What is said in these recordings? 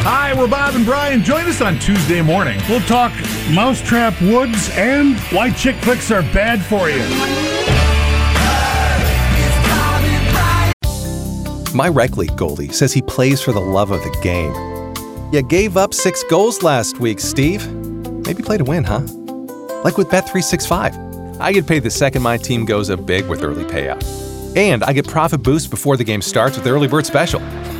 Hi, we're Bob and Brian. Join us on Tuesday morning. We'll talk Mousetrap Woods and why chick flicks are bad for you. My rec league goalie says he plays for the love of the game. You gave up 6 goals last week, Steve. Maybe play to win, huh? Like with Bet365. I get paid the second my team goes up big with early payout. And I get profit boost before the game starts with the early bird special.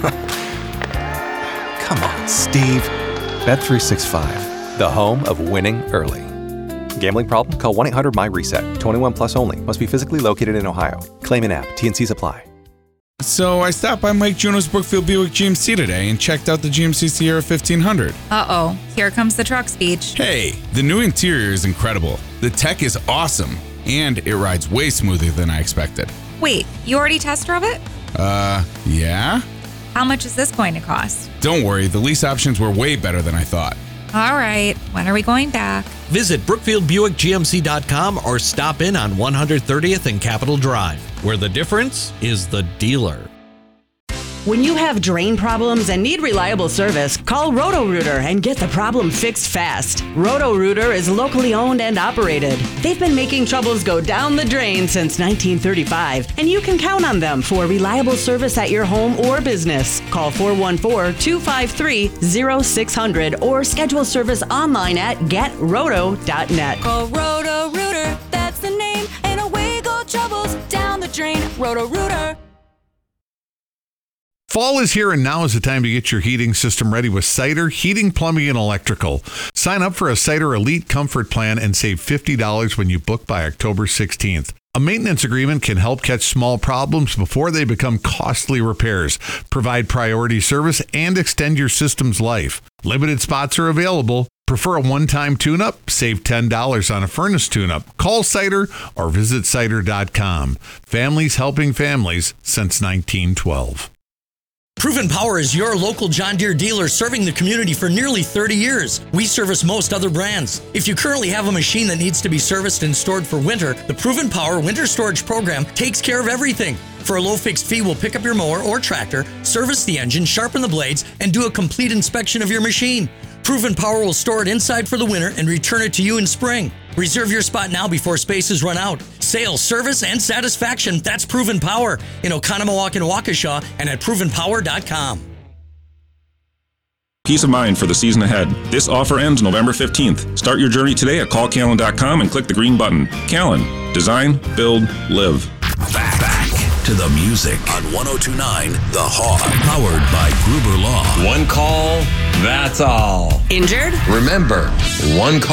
Come on, Steve. Bet365, the home of winning early. Gambling problem? Call 1-800-MY-RESET. 21 plus only. Must be physically located in Ohio. Claim in app. T&Cs apply. So I stopped by Mike Juno's Brookfield Buick GMC today and checked out the GMC Sierra 1500. Uh-oh, here comes the truck speech. Hey, the new interior is incredible. The tech is awesome, and it rides way smoother than I expected. Wait, you already test drove it? Yeah? How much is this going to cost? Don't worry, the lease options were way better than I thought. All right, when are we going back? Visit BrookfieldBuickGMC.com or stop in on 130th and Capitol Drive, where the difference is the dealer. When you have drain problems and need reliable service, call Roto-Rooter and get the problem fixed fast. Roto-Rooter is locally owned and operated. They've been making troubles go down the drain since 1935, and you can count on them for reliable service at your home or business. Call 414-253-0600 or schedule service online at getroto.net. Call Roto-Rooter, that's the name, and away go troubles down the drain. Roto-Rooter. Fall is here, and now is the time to get your heating system ready with Cider Heating, Plumbing, and Electrical. Sign up for a Cider Elite Comfort Plan and save $50 when you book by October 16th. A maintenance agreement can help catch small problems before they become costly repairs, provide priority service, and extend your system's life. Limited spots are available. Prefer a one-time tune-up? Save $10 on a furnace tune-up. Call Cider or visit cider.com. Families helping families since 1912. Proven Power is your local John Deere dealer serving the community for nearly 30 years. We service most other brands. If you currently have a machine that needs to be serviced and stored for winter, the Proven Power Winter Storage Program takes care of everything. For a low fixed fee, we'll pick up your mower or tractor, service the engine, sharpen the blades, and do a complete inspection of your machine. Proven Power will store it inside for the winter and return it to you in spring. Reserve your spot now before spaces run out. Sales, service, and satisfaction, that's Proven Power in Oconomowoc and Waukesha and at provenpower.com. Peace of mind for the season ahead. This offer ends November 15th. Start your journey today at callcallen.com and click the green button. Callen. Design, build, live. Back to the music on 102.9 The Hog. Powered by Gruber Law. One call, that's all. Injured? Remember, one call.